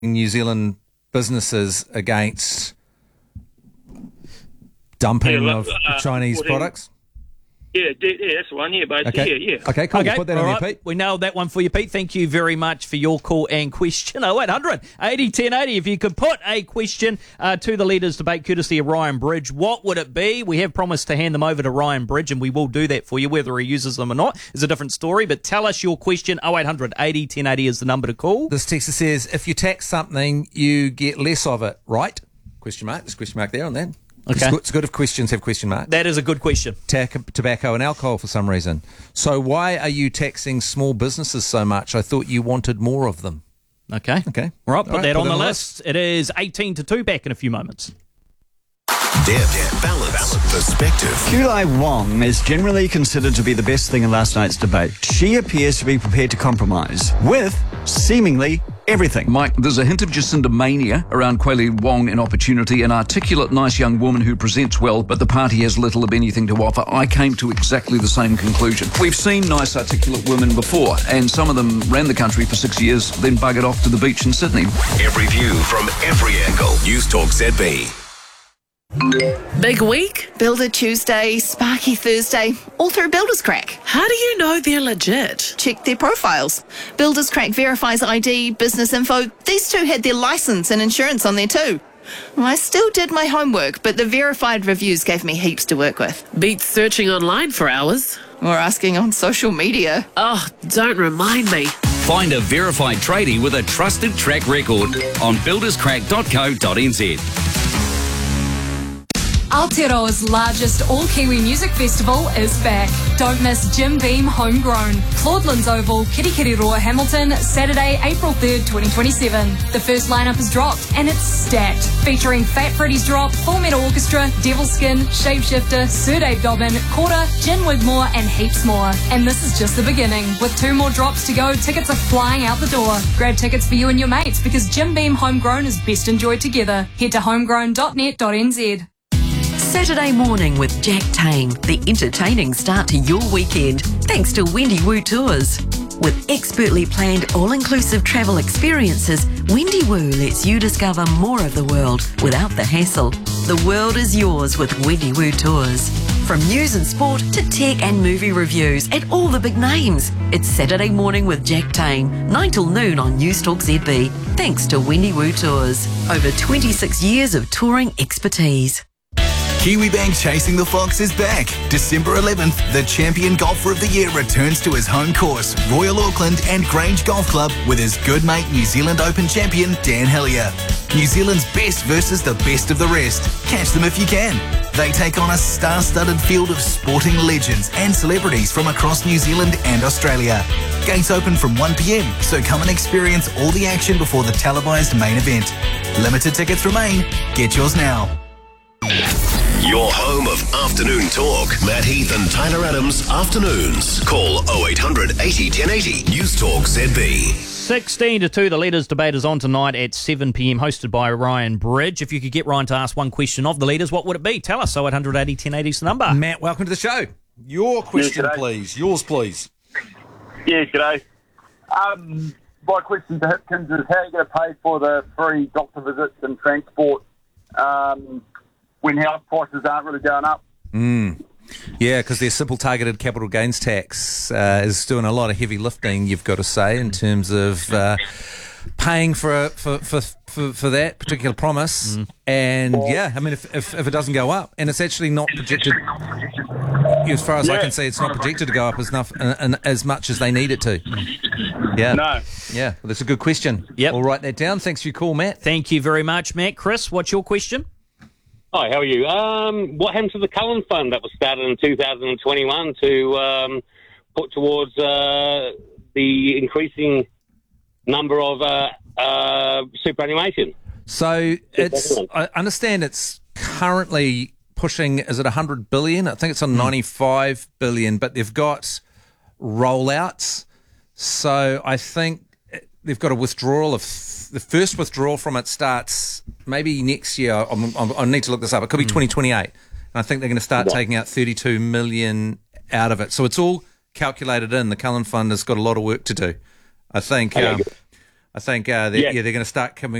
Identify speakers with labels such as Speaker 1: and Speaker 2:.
Speaker 1: New Zealand businesses against dumping of Chinese products?
Speaker 2: Yeah, that's the one. Yeah, basically.
Speaker 1: Okay.
Speaker 2: Yeah.
Speaker 1: Okay, cool.
Speaker 3: Okay,
Speaker 1: Put that
Speaker 3: all
Speaker 1: on
Speaker 3: right.
Speaker 1: there, Pete.
Speaker 3: We nailed that one for you, Pete. Thank you very much for your call and question. 0800 80 1080. If you could put a question to the leaders' debate courtesy of Ryan Bridge, what would it be? We have promised to hand them over to Ryan Bridge, and we will do that for you. Whether he uses them or not is a different story. But tell us your question. 0800 80 1080 is the number to call.
Speaker 1: This texter says, if you tax something, you get less of it, right? Question mark. There's a question mark there on that.
Speaker 3: Okay.
Speaker 1: It's good if questions have question marks.
Speaker 3: That is a good question.
Speaker 1: Tobacco and alcohol for some reason. So why are you taxing small businesses so much? I thought you wanted more of them.
Speaker 3: Okay.
Speaker 1: Okay.
Speaker 3: All right, put that on the list. It is 18 to 2, back in a few moments.
Speaker 4: Depth, balance, perspective.
Speaker 5: Kulai Wong is generally considered to be the best thing in last night's debate. She appears to be prepared to compromise with seemingly everything.
Speaker 6: Mike, there's a hint of Jacinda mania around Kulai Wong in Opportunity, an articulate, nice young woman who presents well, but the party has little of anything to offer. I came to exactly the same conclusion. We've seen nice, articulate women before, and some of them ran the country for 6 years, then buggered off to the beach in Sydney.
Speaker 4: Every view from every angle. News Talk ZB.
Speaker 7: Big week?
Speaker 8: Builder Tuesday, Sparky Thursday, all through Builders Crack.
Speaker 7: How do you know they're legit?
Speaker 8: Check their profiles. Builders Crack verifies ID, business info. These two had their license and insurance on there too. I still did my homework, but the verified reviews gave me heaps to work with.
Speaker 7: Beats searching online for hours.
Speaker 8: Or asking on social media.
Speaker 7: Oh, don't remind me.
Speaker 9: Find a verified tradie with a trusted track record on builderscrack.co.nz.
Speaker 10: Aotearoa's largest all-Kiwi music festival is back. Don't miss Jim Beam Homegrown. Claudelands Oval, Kirikiriroa, Hamilton, Saturday, April 3rd, 2027. The first lineup is dropped and it's stacked, featuring Fat Freddy's Drop, Full Metal Orchestra, Devilskin, Shapeshifter, Sir Dave Dobbin, Quarter, Jen Wigmore and heaps more. And this is just the beginning. With 2 more drops to go, tickets are flying out the door. Grab tickets for you and your mates because Jim Beam Homegrown is best enjoyed together. Head to homegrown.net.nz.
Speaker 11: Saturday morning with Jack Tame, the entertaining start to your weekend, thanks to Wendy Woo Tours. With expertly planned all-inclusive travel experiences, Wendy Woo lets you discover more of the world without the hassle. The world is yours with Wendy Woo Tours. From news and sport to tech and movie reviews and all the big names. It's Saturday morning with Jack Tame, 9 till noon on News Talk ZB, thanks to Wendy Woo Tours. Over 26 years of touring expertise.
Speaker 12: Kiwibank Chasing the Fox is back. December 11th, the champion golfer of the year returns to his home course, Royal Auckland and Grange Golf Club, with his good mate New Zealand Open champion Dan Hillier. New Zealand's best versus the best of the rest. Catch them if you can. They take on a star-studded field of sporting legends and celebrities from across New Zealand and Australia. Gates open from 1 p.m, so come and experience all the action before the televised main event. Limited tickets remain. Get yours now.
Speaker 4: Your home of afternoon talk. Matt Heath and Tyler Adams, afternoons. Call 0800 80 1080. News Talk ZB.
Speaker 3: 16 to 2, the leaders' debate is on tonight at 7 p.m, hosted by Ryan Bridge. If you could get Ryan to ask one question of the leaders, what would it be? Tell us. 0800 80 1080 is the number.
Speaker 1: Matt, welcome to the show. Your question, please. Yours, please.
Speaker 13: Yeah, g'day. My question to Hipkins is, how are you going to pay for the free doctor visits and transport when house prices aren't really going up?
Speaker 1: Yeah, because their simple targeted capital gains tax is doing a lot of heavy lifting, you've got to say, in terms of paying for that particular promise. And yeah, I mean, if it doesn't go up, and it's actually not projected, as far as I can see, it's not projected to go up as much as they need it to. Yeah.
Speaker 13: No.
Speaker 1: Yeah, well, that's a good question.
Speaker 3: Yep.
Speaker 1: We'll write that down. Thanks for your call, Matt.
Speaker 3: Thank you very much, Matt. Chris, what's your question?
Speaker 14: Hi, how are you? What happened to the Cullen Fund that was started in 2021 to put towards the increasing number of superannuation?
Speaker 1: So I understand it's currently pushing, is it 100 billion? I think it's on 95 billion, but they've got rollouts. So I think they've got a withdrawal of the first withdrawal from it starts maybe next year. I need to look this up. It could be 2028. And I think they're going to start taking out 32 million out of it. So it's all calculated in. The Cullen Fund has got a lot of work to do. I think I think they're going to start coming